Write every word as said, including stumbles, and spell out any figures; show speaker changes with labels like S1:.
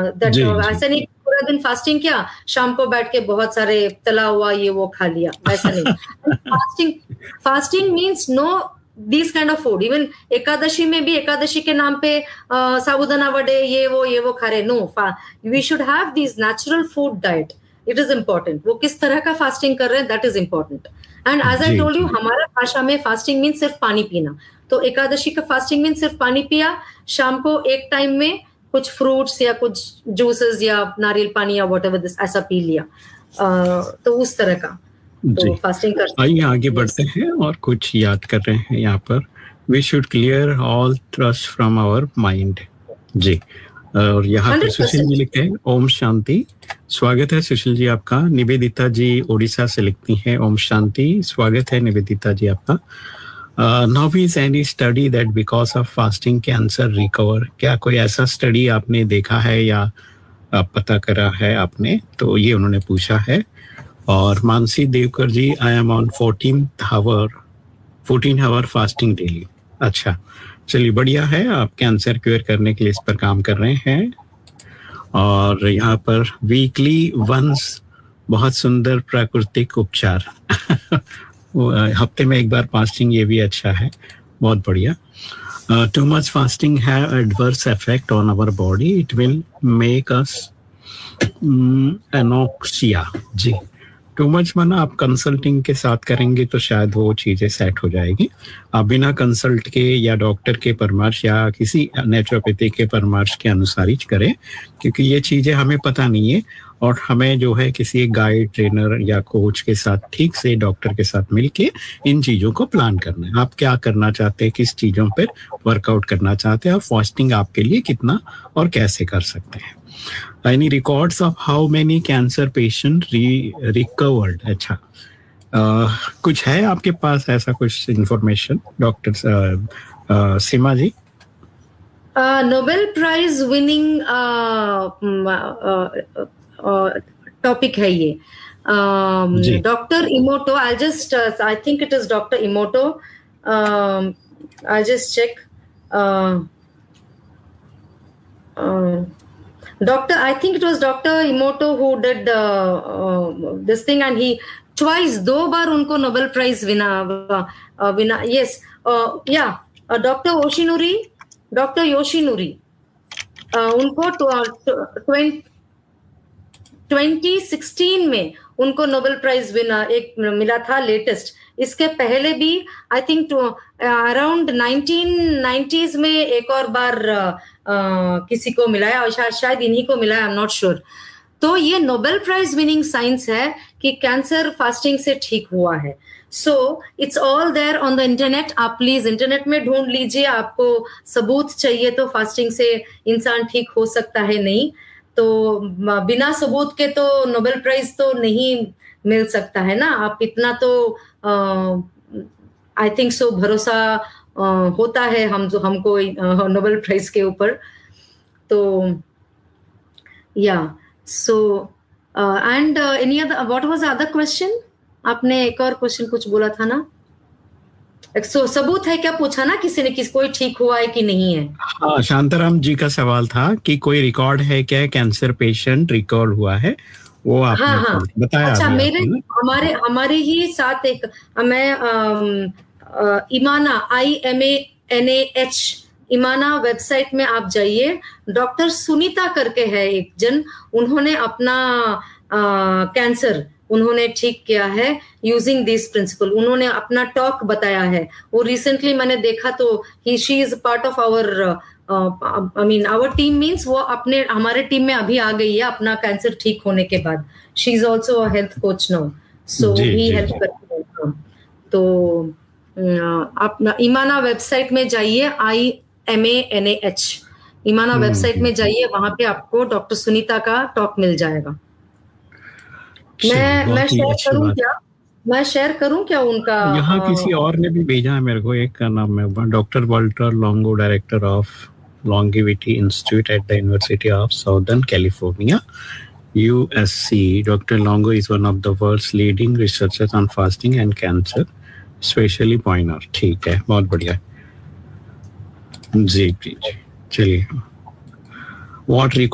S1: That ऐसा नहीं पूरा दिन फास्टिंग किया, शाम को बैठ के बहुत सारे तला हुआ ये वो खा लिया, वैसा नहीं। Fasting fasting means no this kind of food. Even Ekadashi में भी एकादशी के नाम पे साबुदाना वड़े ये वो ये वो खा रहे, no. We should have this natural food diet, it is important. वो किस तरह का फास्टिंग कर रहे हैं, that is important. And as I told you, हमारा भाषा में फास्टिंग मीन सिर्फ पानी पीना। तो एकादशी का फास्टिंग मीन सिर्फ पानी पिया, शाम को एक टाइम में कुछ फ्रूट्स या कुछ जूसेस या नारियल पानी या व्हाटएवर दिस ऐसा पी लिया, uh, तो उस तरह का तो फास्टिंग कर।
S2: आइए आगे बढ़ते हैं और कुछ याद कर रहे हैं यहाँ पर। We should clear all trust from our mind. जी, और यहाँ पर सुशील जी लिखते हैं ओम शांति। स्वागत है सुशील जी आपका। निवेदिता जी उड़ीसा से लिखती हैं ओम शांति। स्वागत है निवेदिता जी आपका। Now is any study that because of fasting cancer recover? क्या कोई ऐसा स्टडी आपने देखा है या आप पता करा है आपने? तो ये उन्होंने पूछा है। और मानसी देवकर जी, I am on fourteen hour fourteen hour fasting daily. अच्छा, चलिए बढ़िया है, आप कैंसर क्योर करने के लिए इस पर काम कर रहे हैं। और यहाँ पर वीकली वंस, बहुत सुंदर प्राकृतिक उपचार हफ्ते में एक बार फास्टिंग, ये भी अच्छा है, बहुत बढ़िया। Too much fasting have adverse effect on our body, it will make us anoxia. Ji, too much माना आप कंसल्टिंग के साथ करेंगे तो शायद वो चीज़ें सेट हो जाएगी। आप बिना कंसल्ट के या डॉक्टर के परामर्श या किसी नेचुरोपैथी के परामर्श के अनुसार ही करें, क्योंकि ये चीज़ें हमें पता नहीं है और हमें जो है किसी गाइड, ट्रेनर या कोच के साथ ठीक से डॉक्टर के साथ मिलके इन चीज़ों को प्लान करना है। आप क्या करना चाहते हैं, किस चीज़ों पर वर्कआउट करना चाहते हैं और फास्टिंग आपके लिए कितना और कैसे कर सकते हैं। Any records of how many cancer patient re- recovered? अच्छा, uh, कुछ है आपके पास ऐसा कुछ इंफॉर्मेशन डॉक्टर सीमा जी?
S1: नोबेल प्राइज विनिंग टॉपिक है ये। Doctor इमोटो, I just I think it is doctor इमोटो, I just check. Doctor, I think it was Doctor Emoto who did uh, uh, this thing, and he twice, दो बार उनको Nobel prize विना uh, विना yes, uh, yeah, uh, Doctor Yoshinori, Doctor Yoshinori, uh, उनको twenty sixteen में उनको Nobel prize विना एक मिला था, लेटेस्ट। इसके पहले भी I think around nineteen nineties में एक और बार uh, uh, किसी को मिला है, और शायद शायद इन्हीं को मिला है, आई एम नॉट श्योर। तो ये नोबेल प्राइज विनिंग साइंस है कि कैंसर फास्टिंग से ठीक हुआ है। So it's all there on the internet. आप प्लीज इंटरनेट में ढूंढ लीजिए, आपको सबूत चाहिए तो फास्टिंग से इंसान ठीक हो सकता है, नहीं तो बिना सबूत के तो नोबेल प्राइज तो नहीं मिल सकता है ना। आप इतना तो आई थिंक सो भरोसा uh, होता है हम जो हमको नोबेल uh, प्राइज के ऊपर। तो या so and any other, what was the other question? आपने एक और क्वेश्चन कुछ बोला था ना, सो सबूत है क्या पूछा ना किसी ने, किस कोई ठीक हुआ है कि नहीं है?
S2: हाँ, शांताराम जी का सवाल था कि कोई रिकॉर्ड है क्या कैंसर पेशेंट रिकॉर्ड हुआ है, वो आपने
S1: हाँ, हाँ,
S2: बताया।
S1: अच्छा, मेरे हमारे हमारे ही साथ एक, मैं आ, इमाना, I M A N A H, इमाना website में आप जाइए, डॉक्टर सुनीता करके है एक जन, उन्होंने अपना कैंसर उन्होंने ठीक किया है यूजिंग दिस प्रिंसिपल। उन्होंने अपना टॉक बताया है, वो रिसेंटली मैंने देखा, तो ही she is part of our I mean our team, means वो अपने हमारे टीम में अभी आ गई है अपना कैंसर ठीक होने के बाद। She is also a health coach now, so he help करती है। तो आप इमाना वेबसाइट में जाइए, I M A N A H, इमाना website में जाइए, वहां पे आपको डॉक्टर सुनीता का टॉक मिल जाएगा। मैं मैं शेयर करूं क्या मैं शेयर करूं क्या उनका?
S2: यहाँ किसी और ने भी भेजा है मेरे को, एक का नाम है doctor Walter Longo, director of longevity institute at the university of southern California, U S C. Doctor Longo is one of the world's leading researchers on fasting and cancer, especially poiner. ठीक है, बहुत बढ़िया जी जी। चलिए, what